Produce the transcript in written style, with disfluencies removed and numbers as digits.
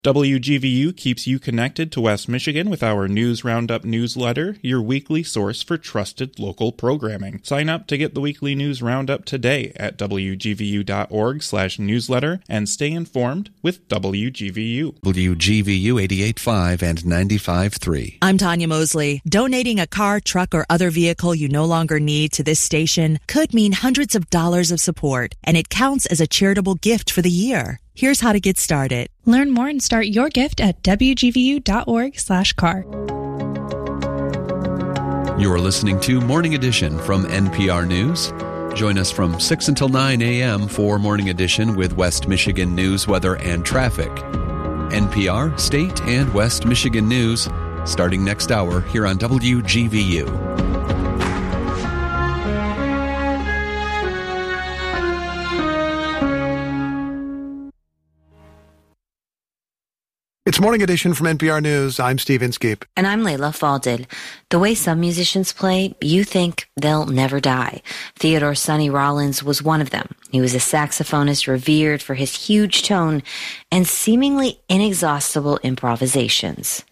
WGVU keeps you connected to West Michigan with our News Roundup newsletter, your weekly source for trusted local programming. Sign up to get the weekly News Roundup today at wgvu.org/newsletter and stay informed with WGVU. WGVU 88.5 and 95.3. I'm Tanya Mosley. Donating a car, truck, or other vehicle you no longer need to this station could mean hundreds of dollars of support, and it counts as a charitable gift for the year. Here's how to get started. Learn more and start your gift at wgvu.org/car. You're listening to Morning Edition from NPR News. Join us from 6 until 9 a.m. for Morning Edition with West Michigan news, weather, and traffic. NPR, State, and West Michigan News, starting next hour here on WGVU. It's Morning Edition from NPR News. I'm Steve Inskeep. And I'm Layla Falded. The way some musicians play, you think they'll never die. Theodore Sonny Rollins was one of them. He was a saxophonist revered for his huge tone and seemingly inexhaustible improvisations.